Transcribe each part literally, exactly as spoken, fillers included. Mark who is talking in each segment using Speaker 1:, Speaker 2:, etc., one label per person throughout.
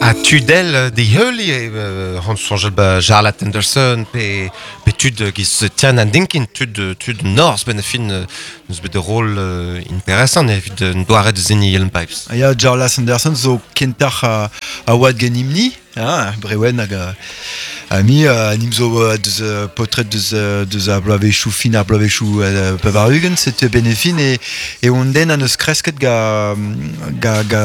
Speaker 1: A tudel de heuli han sonjel ba Jarlath Anderson pe pe tud giz tian an dinkin tud tud north ben fin neus bet de rôle intéressant evit un doaret de zeni Yellow Pipes.
Speaker 2: Ya Jarlath Anderson zo kentach a, a oad genimni, hein, brewen hag a, a mi a nim zo uh, deus uh, potret deus, uh, deus a bloavechou fin a bloavechou uh, pev ar ugen, set benefin e, e on den an eus kresket ga, ga, ga,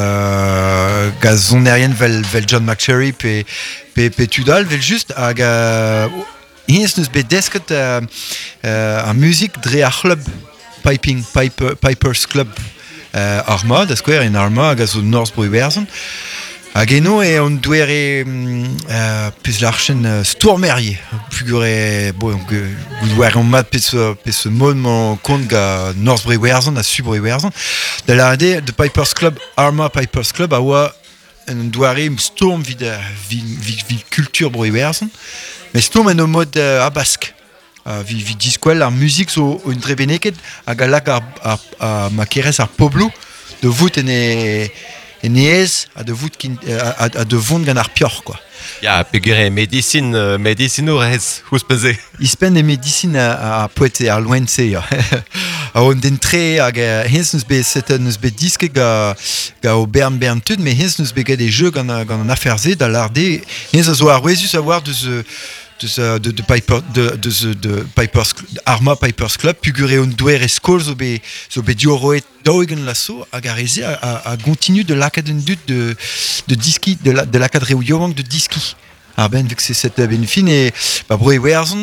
Speaker 2: ga zonerien vel, vel John McSherry pe, pe, pe tudal vel just hag a hins neus bet desket uh, uh, ar musik dre ar club piping, piper, Pipers Club uh, Arma, da skouer en Arma hag a zo North Brewerzon. Hag eno e on douere uh, pez l'archen uh, stourmerier. Pugure, bon, goudoer on mat pez, pez mod mon kont ga North Brewerzon, a Sud Brewerzon. Da la ade, de Pipers Club, Arma Pipers Club, a oa en douare storm vid, vid, vid, vid kultur Brewerzon. Mais storm en o mod uh, a bask. Uh, vi, vi diskwel ar musik zo un dre beneket hag a lak ar, ar, ar ma kerez ar poblo de vout en e en eez a de vout kin, a, a, a de vont gant ar pior quoi.
Speaker 1: Ya pegure medicine uh, medicine orez hous peze.
Speaker 2: Ispen e medicine a, a poete ar loense ya. A on den tre hag hens neus bet set neus bet diske ga ga o bern bern tud, mais hens neus bet get e jeu gant gant an aferze da larde hens a zo ar wezus a war deus de de de Piper de de de Pipers Arma Pipers Club pugure on douer e skol zo be zo be dioroet daougen lasso hag a reze a, a, a continue de lakaden dut de de diski de la de lakadre ou yowang de diski. Ah ben vek se set ben fin e ba broe werzon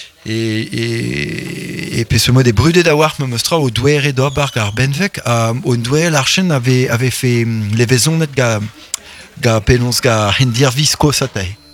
Speaker 2: et et et pe ce mode brudet da war me mostra o douere d'obar gar benvek a on douer l'archen avait avait fait levezon net ga ga penons ga hendir visko satay.